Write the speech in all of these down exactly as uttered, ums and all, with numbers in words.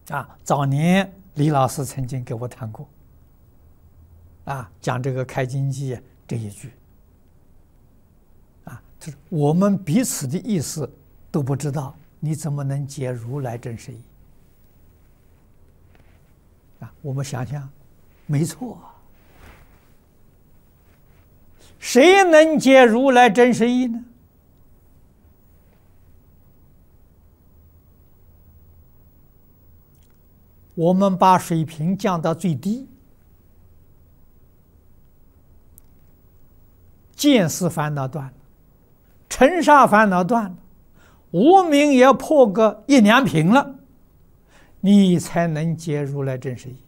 啊，早年李老师曾经给我谈过，啊，讲这个开经记这一句，啊，就是我们彼此的意思都不知道，你怎么能解如来真实义？啊，我们想想，没错，谁能解如来真实义呢？我们把水平降到最低，见思烦恼断了，尘沙烦恼断了，无明也破个一两品了，你才能解如来真实义。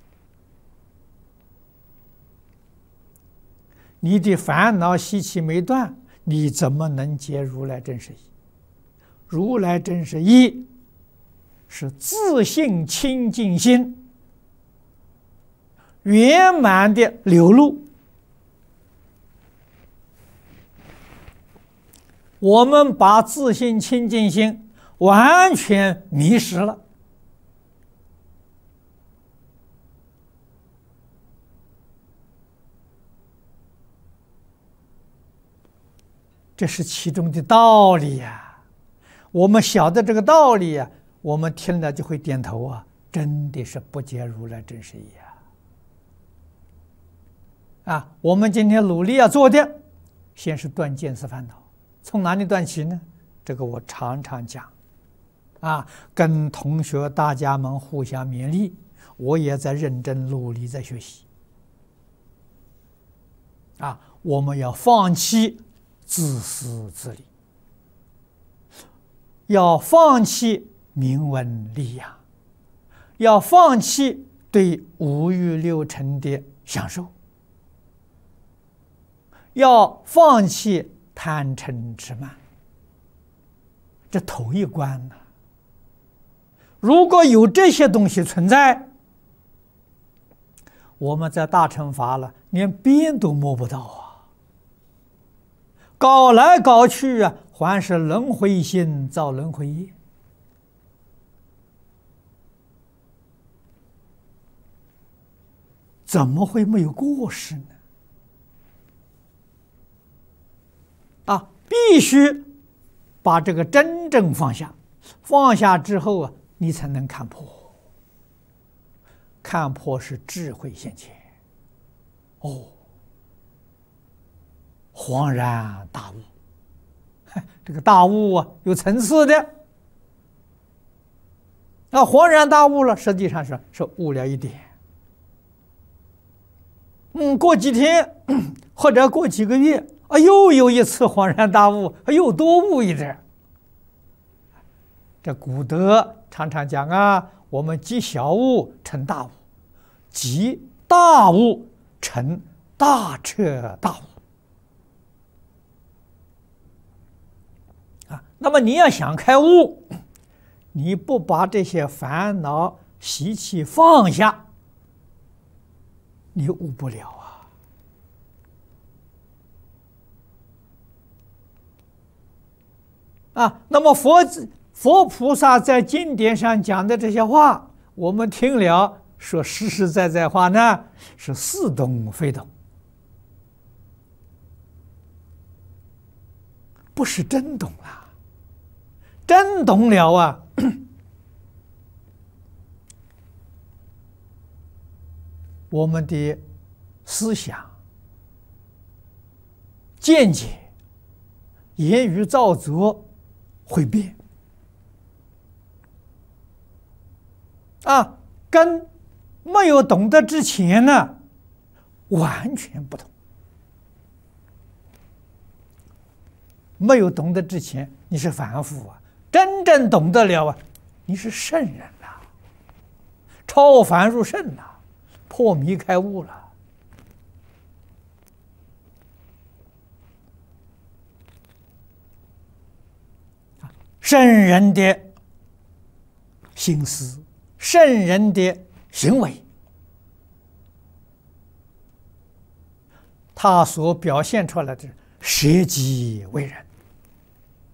你的烦恼习气没断，你怎么能解如来真实义？如来真实义是自性清净心圆满的流露。我们把自性清净心完全迷失了。这是其中的道理呀，我们晓得这个道理呀，我们听了就会点头啊，真的是不解如来真实义啊！啊，我们今天努力要做的，先是断见思烦恼，从哪里断起呢？这个我常常讲，啊，跟同学大家们互相勉励，我也在认真努力在学习。啊，我们要放弃自私自利，要放弃名闻利养，要放弃对五欲六尘的享受，要放弃贪嗔痴慢，这头一关呢。如果有这些东西存在，我们在大乘法了，连边都摸不到啊！搞来搞去啊，还是轮回心造轮回业。怎么会没有过失呢？啊，必须把这个真正放下，放下之后啊，你才能看破。看破是智慧现前，哦，恍然大悟。这个大悟啊，有层次的。那恍然大悟了，实际上是是悟了一点。嗯，过几天或者过几个月，啊，又有一次恍然大悟，又多悟一点。这古德常常讲啊，我们积小悟成大悟，积大悟成大彻大悟。啊，那么你要想开悟，你不把这些烦恼习气放下，你悟不了啊！啊，那么佛佛菩萨在经典上讲的这些话，我们听了说实实在在话呢，是似懂非懂，不是真懂了。真懂了啊，我们的思想、见解、言语造作会变啊，跟没有懂得之前呢，完全不同。没有懂得之前，你是凡夫啊；真正懂得了啊，你是圣人了，超凡入圣了，破迷开悟了。圣人的心思，圣人的行为，他所表现出来的舍己为人，